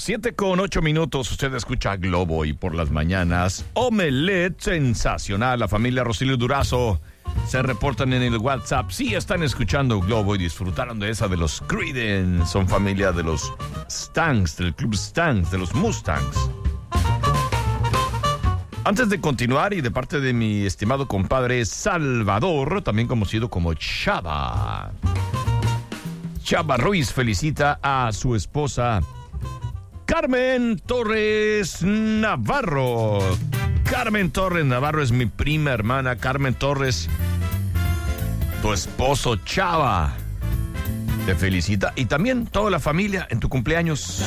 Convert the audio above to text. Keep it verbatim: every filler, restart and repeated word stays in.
Siete con ocho minutos, usted escucha Globo y por las mañanas, Omelette sensacional. La familia Rosilio Durazo se reportan en el WhatsApp. Sí, están escuchando Globo y disfrutaron de esa de los Creedence. Son familia de los Stanks, del club Stanks, de los Mustangs. Antes de continuar, y de parte de mi estimado compadre Salvador, también conocido como Chava. Chava Ruiz felicita a su esposa Carmen Torres Navarro. Carmen Torres Navarro es mi prima hermana. Carmen Torres, tu esposo Chava te felicita, y también toda la familia en tu cumpleaños.